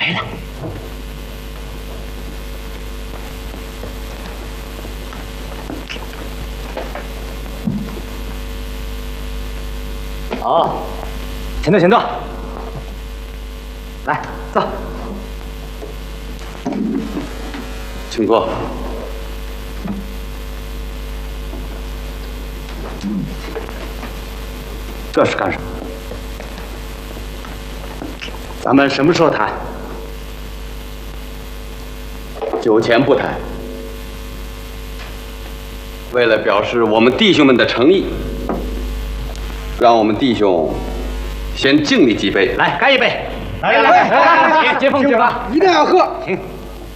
来了。好，请坐，请坐。来，坐。 请坐。 这是干什么？咱们什么时候谈？ 酒前不谈。为了表示我们弟兄们的诚意，让我们弟兄先敬你几杯。 来，干一杯！来，接风，接风， 一定要喝。 行。